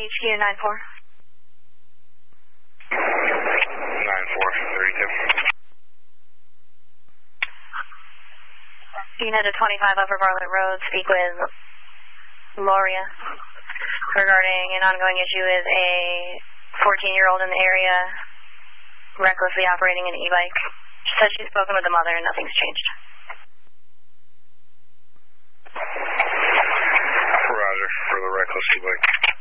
HQ 94. 9432. You can head to 25 Upper Bartlett Road, speak with Loria regarding an ongoing issue with a 14-year-old in the area recklessly operating an e-bike. She said she's spoken with the mother and nothing's changed. Roger, for the reckless e-bike.